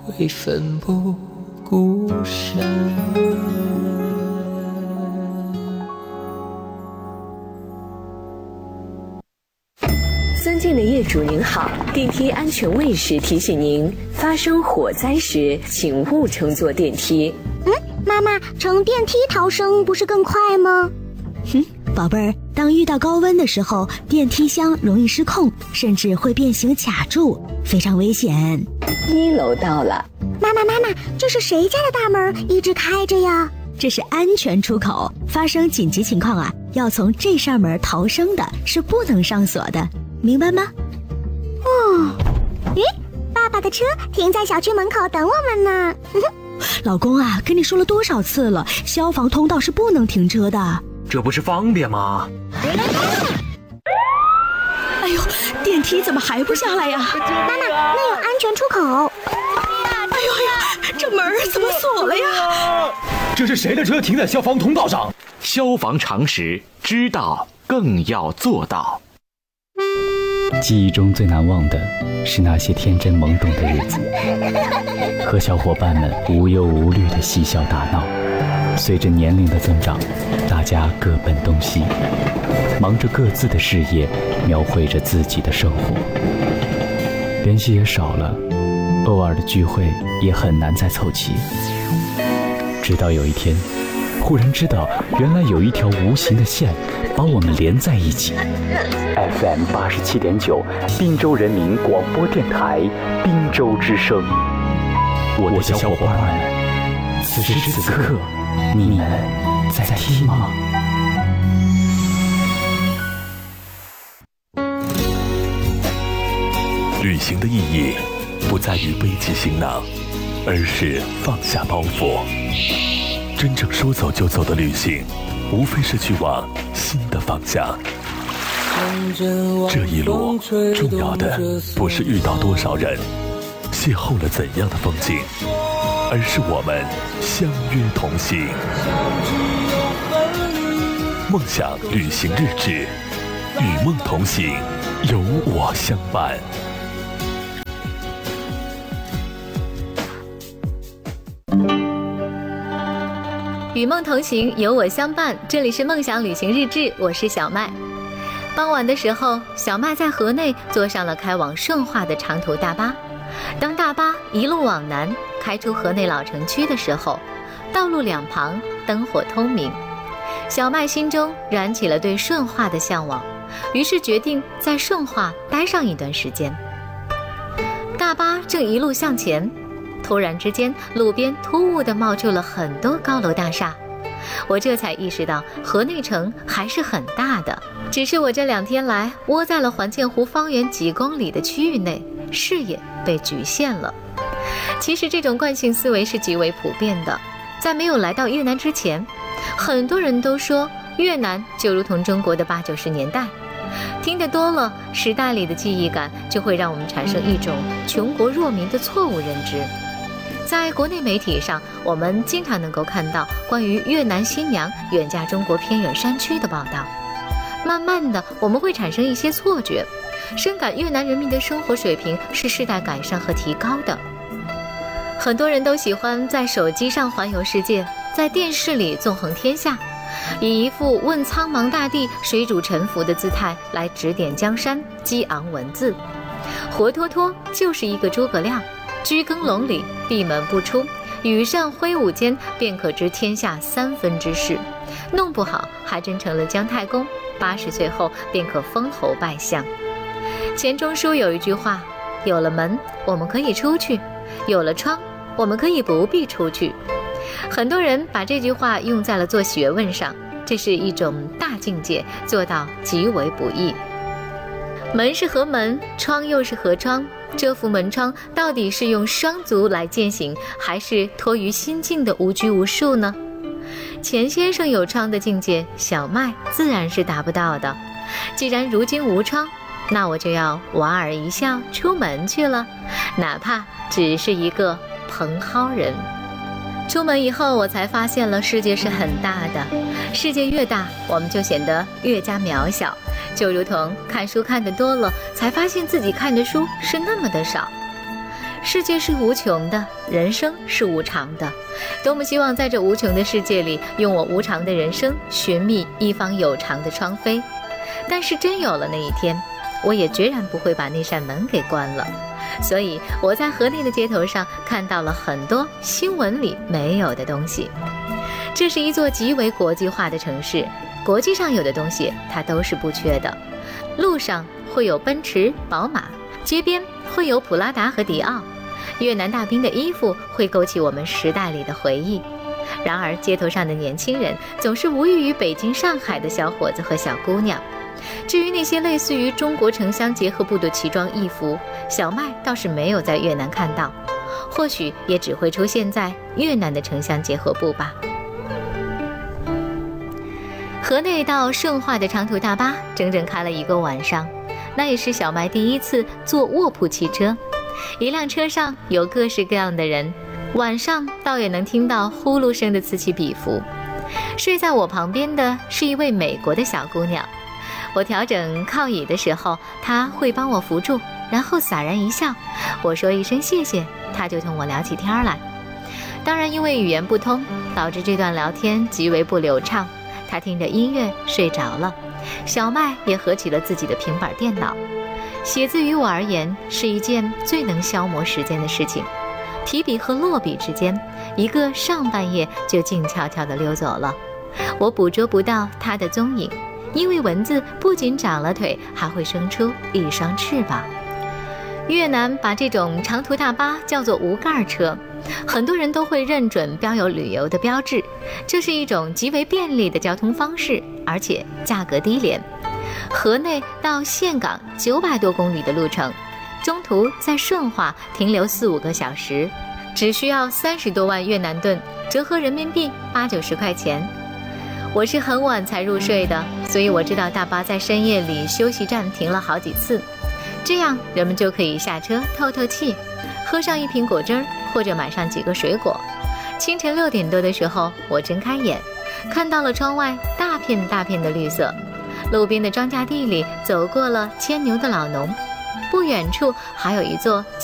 会奋不顾身。 尊敬的业主您好，电梯安全卫士提醒您，发生火灾时请勿乘坐电梯。 妈妈，乘电梯逃生不是更快吗？ 宝贝儿，当遇到高温的时候，电梯箱容易失控，甚至会变形卡住，非常危险。 1楼到了。 妈妈，这是谁家的大门一直开着呀？ 这是安全出口，发生紧急情况啊，要从这扇门逃生的，是不能上锁的，明白吗？ 爸爸的车停在小区门口等我们呢。 老公啊，跟你说了多少次了，消防通道是不能停车的。 这不是方便吗？ 哎呦，电梯怎么还不下来呀？ 妈妈，那有安全出口。 哎呦，这门怎么锁了呀？ 这是谁的车停在消防通道上？消防常识，知道更要做到。 记忆中最难忘的是那些天真懵懂的日子，和小伙伴们无忧无虑的嬉笑打闹。随着年龄的增长，大家各奔东西，忙着各自的事业，描绘着自己的生活，联系也少了，偶尔的聚会也很难再凑齐。直到有一天，忽然知道原来有一条无形的线把我们连在一起。FM 87.9，滨州人民广播电台，滨州之声。我的小伙伴们，此时此刻，你们在听吗？ 旅行的意义不在于背起行囊，而是放下包袱。真正说走就走的旅行，无非是去往新的方向。这一路重要的不是遇到多少人，邂逅了怎样的风景，而是我们相约同行。梦想旅行日志，与梦同行，有我相伴。 与梦同行，有我相伴。这里是梦想旅行日志，我是小麦。傍晚的时候，小麦在河内坐上了开往顺化的长途大巴。当大巴一路往南开出河内老城区的时候，道路两旁灯火通明，小麦心中燃起了对顺化的向往，于是决定在顺化待上一段时间。大巴正一路向前，突然之间，路边突兀地冒出了很多高楼大厦，我这才意识到河内城还是很大的，只是我这2天来窝在了环建湖方圆几公里的区域内，视野被局限了。其实这种惯性思维是极为普遍的，在没有来到越南之前，很多人都说越南就如同中国的80、90年代，听得多了，时代里的记忆感就会让我们产生一种穷国弱民的错误认知。在国内媒体上，我们经常能够看到关于越南新娘远嫁中国偏远山区的报道。慢慢的，我们会产生一些错觉，深感越南人民的生活水平是世代改善和提高的。很多人都喜欢在手机上环游世界，在电视里纵横天下，以一副问苍茫大地水主沉浮的姿态来指点江山，激昂文字，活脱脱就是一个诸葛亮，居耕笼里，闭门不出，羽扇挥舞间便可知天下3分之事，弄不好还真成了姜太公，80岁后便可封侯拜相。钱钟书有一句话，有了门我们可以出去，有了窗我们可以不必出去。很多人把这句话用在了做学问上，这是一种大境界，做到极为不易。门是何门，窗又是何窗，这幅门窗到底是用双足来践行，还是托于心境的无拘无束呢？钱先生有窗的境界，小麦自然是达不到的。既然如今无窗，那我就要莞尔一笑出门去了，哪怕只是一个蓬蒿人。出门以后，我才发现了世界是很大的，世界越大，我们就显得越加渺小。就如同看书看得多了，才发现自己看的书是那么的少。 世界是无穷的，人生是无常的。多么希望在这无穷的世界里，用我无常的人生寻觅一方有常的窗扉。但是真有了那一天，我也决然不会把那扇门给关了。所以我在河内的街头上看到了很多新闻里没有的东西。这是一座极为国际化的城市，国际上有的东西它都是不缺的。路上会有奔驰、宝马，街边会有普拉达和迪奥，越南大兵的衣服会勾起我们时代里的回忆。然而街头上的年轻人总是无异于北京、上海的小伙子和小姑娘。至于那些类似于中国城乡结合部的奇装异服，小麦倒是没有在越南看到，或许也只会出现在越南的城乡结合部吧。河内到顺化的长途大巴整整开了1个晚上，那也是小麦第一次坐卧铺汽车。一辆车上有各式各样的人，晚上倒也能听到呼噜声的此起彼伏。睡在我旁边的是一位美国的小姑娘，我调整靠椅的时候，她会帮我扶住，然后洒然一笑。我说一声谢谢，她就同我聊起天来。当然因为语言不通，导致这段聊天极为不流畅。她听着音乐睡着了，小麦也合起了自己的平板电脑。写字于我而言是一件最能消磨时间的事情，提笔和落笔之间，一个上半夜就静悄悄地溜走了。我捕捉不到它的踪影，因为文字不仅长了腿，还会生出一双翅膀。越南把这种长途大巴叫做无盖车，很多人都会认准标有旅游的标志，这是一种极为便利的交通方式，而且价格低廉。河内到岘港900多公里的路程，中途在顺化停留4-5个小时，只需要30多万越南盾，折合人民币80-90块钱。我是很晚才入睡的，所以我知道大巴在深夜里休息站停了好几次，这样人们就可以下车透透气，喝上一瓶果汁儿，或者买上几个水果。清晨6点多的时候，我睁开眼，看到了窗外大片大片的绿色，路边的庄稼地里走过了牵牛的老农，不远处还有一座